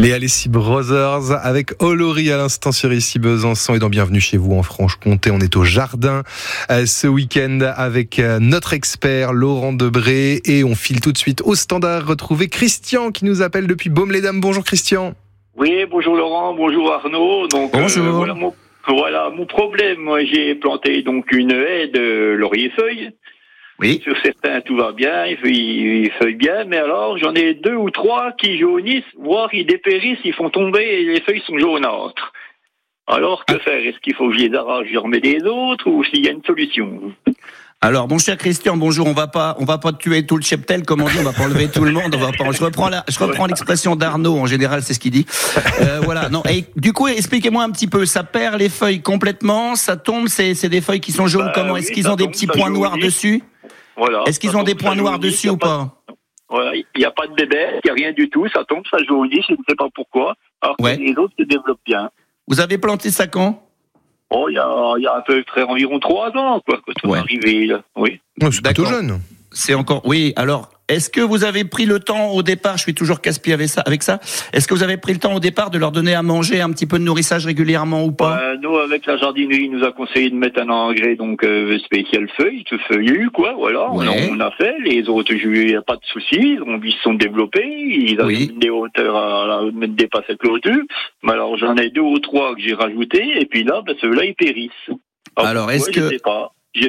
Les Alessi Brothers avec Olory à l'instant sur Ici Besançon et dans Bienvenue chez vous en Franche-Comté. On est au jardin ce week-end avec notre expert Laurent Debré et on file tout de suite au standard retrouver Christian qui nous appelle depuis Baume-les-Dames. Bonjour Christian. Oui, bonjour Laurent, bonjour Arnaud. Donc, bonjour. Voilà mon problème. Moi, j'ai planté donc une haie de laurier-feuille. Oui. Sur certains, tout va bien, il feuille bien, mais alors j'en ai 2 ou 3 qui jaunissent, voire ils dépérissent, ils font tomber et les feuilles sont jaunâtres. Alors que faire? Est-ce qu'il faut que je les arrache, je remets des autres, ou s'il y a une solution? Alors, mon cher Christian, bonjour. On va pas tuer tout le cheptel, comme on dit. On va pas enlever tout le monde. Je reprends l'expression d'Arnaud. En général, c'est ce qu'il dit. Voilà. Non. Et du coup, expliquez-moi un petit peu. Ça perd les feuilles complètement. Ça tombe. C'est des feuilles qui sont jaunes. Comment? Est-ce qu'ils ont des petits points noirs dessus? Voilà. Est-ce qu'ils ont des points noirs dessus ou pas? Voilà. Il n'y a pas de bébé. Il n'y a rien du tout. Ça tombe, ça jaunit. Je ne sais pas pourquoi. Alors que les autres se développent bien. Vous avez planté ça quand? Oh, il y a un peu près environ 3 ans, quoi, quand on est arrivé, là. Oui. C'est plutôt jeune. C'est encore, oui. Alors, est-ce que vous avez pris le temps au départ, je suis toujours casse-pied avec ça, est-ce que vous avez pris le temps au départ de leur donner à manger un petit peu de nourrissage régulièrement ou pas? Nous, avec la jardinerie, il nous a conseillé de mettre un engrais, donc, spécial feuille, tout feuillu, quoi, voilà. Ouais. On a fait, les autres, il n'y a pas de soucis, ils se sont développés, ils avaient des hauteurs à dépasser la clôture. Mais alors, j'en ai 2 ou 3 que j'ai rajoutés, et puis là, ceux-là, ils périssent. Alors est-ce que, je sais pas.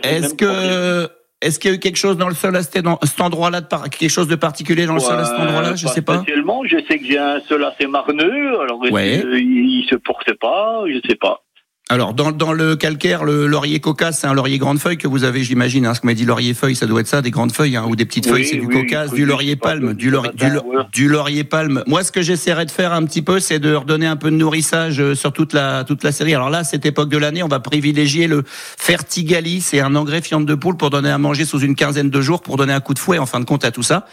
Est-ce qu'il y a eu quelque chose dans le sol à cet endroit-là, quelque chose de particulier dans le sol à cet endroit-là? Je sais pas. Spécialement, je sais que j'ai un sol assez marneux, alors il se porte pas, je sais pas. Alors, dans le calcaire, le laurier cocasse, c'est un laurier grande feuille que vous avez, j'imagine, ce qu'on m'a dit laurier feuille, ça doit être ça, des grandes feuilles, ou des petites feuilles, c'est du cocasse, du laurier palme, du laurier palme. Moi, ce que j'essaierais de faire un petit peu, c'est de redonner un peu de nourrissage sur toute la série. Alors là, à cette époque de l'année, on va privilégier le Fertigali, c'est un engrais fiente de poule pour donner à manger sous une quinzaine de jours, pour donner un coup de fouet, en fin de compte, à tout ça.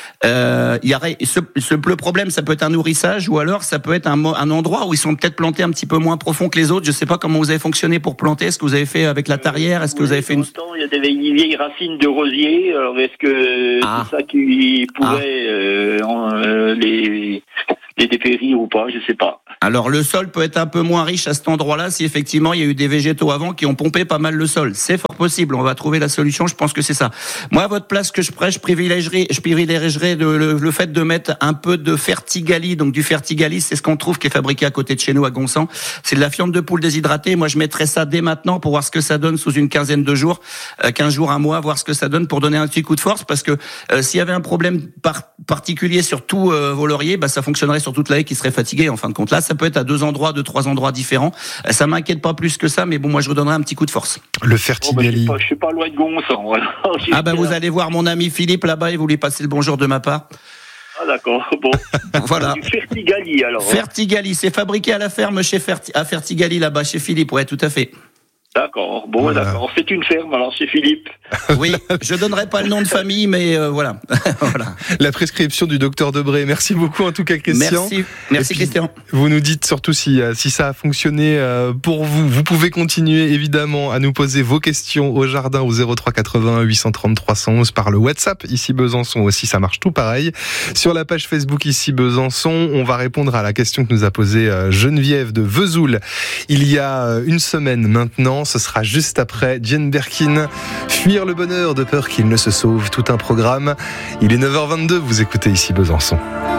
Le problème, ça peut être un nourrissage, ou alors ça peut être un endroit où ils sont peut-être plantés un petit peu moins profond que les autres. Je sais pas comment vous avez fonctionné pour planter. Est-ce que vous avez fait avec la tarière? Est-ce que vous avez fait il y a des vieilles racines de rosier. Alors est-ce que c'est ça qui pourrait les dépérir ou pas? Je sais pas. Alors le sol peut être un peu moins riche à cet endroit-là si effectivement il y a eu des végétaux avant qui ont pompé pas mal le sol. C'est fort possible. On va trouver la solution. Je pense que c'est ça. Moi, à votre place, que je privilégierais le fait de mettre un peu de Fertigali. Donc du Fertigali, c'est ce qu'on trouve qui est fabriqué à côté de chez nous à Gonsan. C'est de la fiente de poule déshydratée. Moi, je mettrais ça dès maintenant pour voir ce que ça donne sous une quinzaine de jours, 15 jours, un mois, voir ce que ça donne pour donner un petit coup de force. Parce que s'il y avait un problème particulier sur tous vos lauriers, ça fonctionnerait sur toute la haie qui serait fatiguée. En fin de compte, là, ça peut être à 2 endroits, 3 endroits différents. Ça m'inquiète pas plus que ça, mais bon, moi, je redonnerai un petit coup de force. Le Fertigali. Je suis pas loin de Gonsan. Voilà. Vous allez voir mon ami Philippe là-bas et vous lui passez le bonjour de ma part. Ah d'accord, bon. Voilà. Du Fertigali alors. Fertigali, c'est fabriqué à la ferme à Fertigali là-bas chez Philippe, ouais, tout à fait. D'accord, bon, voilà. D'accord. C'est une ferme, alors c'est Philippe. Oui, je donnerai pas le nom de famille, mais voilà. Voilà. La prescription du docteur Debré. Merci beaucoup en tout cas, Christian. Merci Christian. Vous nous dites surtout si ça a fonctionné pour vous. Vous pouvez continuer évidemment à nous poser vos questions au jardin au 03 81 830 311 par le WhatsApp. Ici Besançon aussi, ça marche tout pareil. Sur la page Facebook Ici Besançon, on va répondre à la question que nous a posée Geneviève de Vesoul il y a une semaine maintenant. Ce sera juste après Jane Birkin. Fuir le bonheur de peur qu'il ne se sauve. Tout un programme. Il est 9h22. Vous écoutez Ici Besançon.